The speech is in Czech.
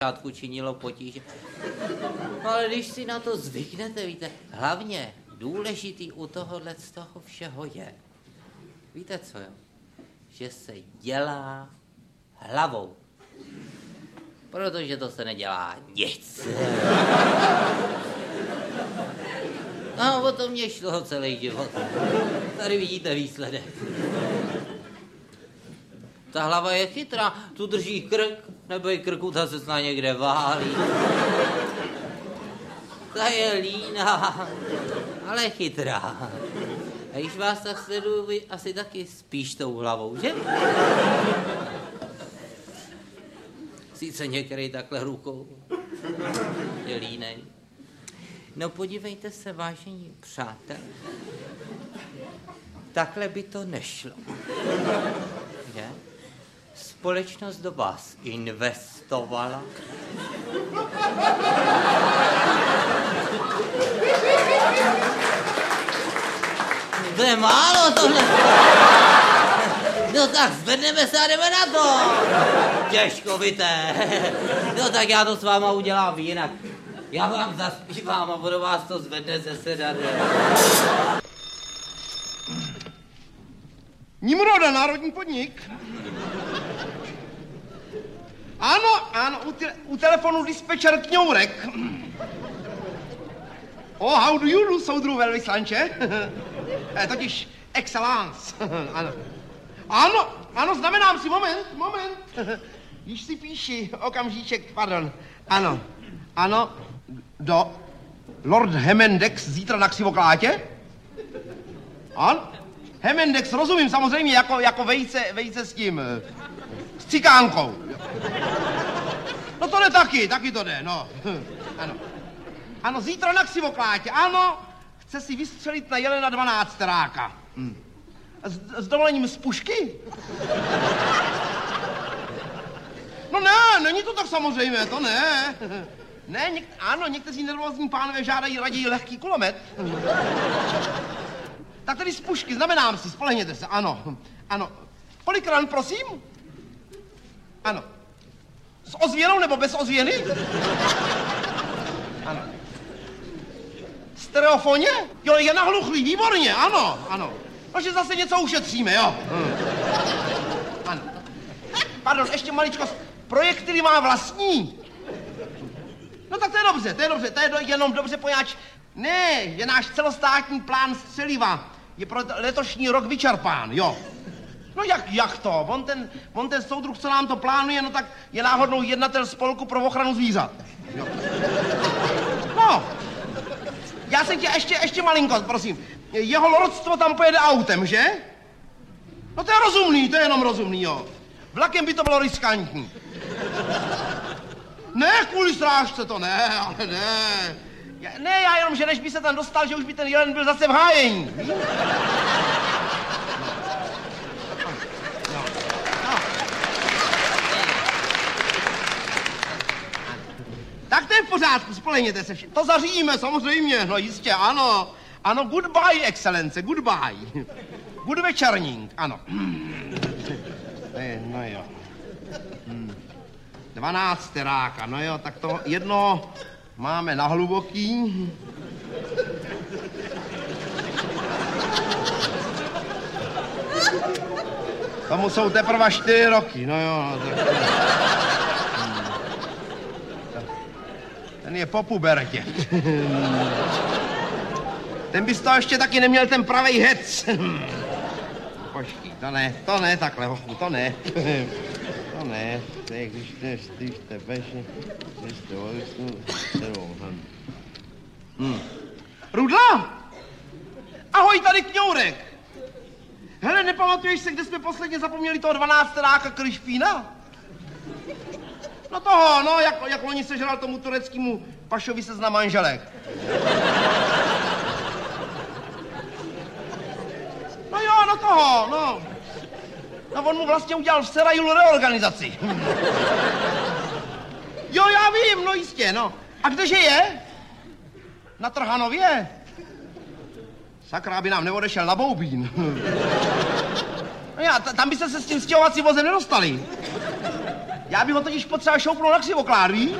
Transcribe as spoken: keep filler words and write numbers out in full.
začátku činilo potíže. No ale když si na to zvyknete, víte, hlavně důležitý u tohohle z toho všeho je, víte co jo, že se dělá hlavou. Protože to se nedělá nic. No, o to mě šlo celý život. Tady vidíte výsledek. Ta hlava je chytrá, tu drží krk, nebo je krku, ta se zná někde válí. Ta je líná, ale chytrá. A když vás tak sleduju, vy asi taky spíš tou hlavou, že? Sice některý takhle rukou je línej. No podívejte se, vážení přátelé, takhle by to nešlo. Je? Společnost do vás investovala. To je málo tohle. No tak zvedneme se a jdeme na to. Těžkovité. No tak já to s váma udělám jinak. Já vám zaspívám a budu vás to zvedne ze sedadla. Nimroda, národní podnik. Ano, ano, u, te, u telefonu dispečer Kňourek. Oh, how do you do, soudru velvyslanče? eh, totiž excellence. Ano. Ano, ano, znamenám si, moment, moment. Již si píši, okamžíček, pardon. Ano, ano, do Lord Hemendex zítra na Křivoklátě? Ano, Hemendex, rozumím, samozřejmě, jako, jako vejce, vejce s tím, s cikánkou. No to jde taky, taky to jde, no. Ano. Ano, zítra na Křivoklátě, ano, chce si vystřelit na jelena dvanácteráka. Hm. S, s dovolením z pušky? No ne, není to tak samozřejmé, to ne. Ne, něk, ano, někteří nervózní pánové žádají raději lehký kulomet. Tak tedy z pušky, znamenám si, spolehněte se, ano, ano. Polikran, prosím? Ano. S ozvěnou nebo bez ozvěny? Ano. Stereofoně? Jo, je nahluchlý, výborně, ano, ano. Takže zase něco ušetříme, jo. Hmm. Ano. Pardon, ještě maličkost. Projektily má vlastní. No tak to je dobře, to je dobře, to je do, jenom dobře poněvadž. Ne, je náš celostátní plán střeliva. Je pro letošní rok vyčerpán, jo. No jak, jak to? On ten, on ten soudruh, co nám to plánuje, no tak je náhodnou jednatel spolku pro ochranu zvířat. Jo. No. Já jsem tě ještě, ještě malinko, prosím. Jeho lordstvo tam pojede autem, že? No to je rozumný, to je jenom rozumný, jo. Vlakem by to bylo riskantní. Ne, kvůli strážce to ne, ale ne. Já, ne, já jenom, že než by se tam dostal, že už by ten jelen byl zase v hájení. No. No. No. Tak to je v pořádku, spolehněte se všichni. To zařídíme, samozřejmě, no jistě, ano. Ano, goodbye, excelence, goodbye. Good večerník, ano. No jo. Dvanácteráka, no jo, tak to jedno máme na hluboký. Tomu jsou teprve čtyři roky, no jo. Tak... Ten je po pubertě. Ten bys to ještě taky neměl ten pravej hec. Počkej, to ne, to ne takhle, hochu, to ne. To ne, to je, když jdeš, když tebe, když jste voličnou, sebou. Hm. Rudla? Ahoj, tady Kňourek. Hele, nepamatuješ se, kde jsme posledně zapomněli toho dvanácteráka Kryšpína? No toho, no, jak, jak loni sežral tomu tureckému pašovi se zna manželek. No jo, no toho, no. No on mu vlastně udělal v Serajulu reorganizaci. Jo, já vím, no jistě, no. A kdeže je? Na Trhanově? Sakra, aby nám neodešel na Boubín. No já, tam byste se s tím stěhovacím vozem nedostali. Já bych ho totiž potřeboval šoupnout na křivoklár, víš?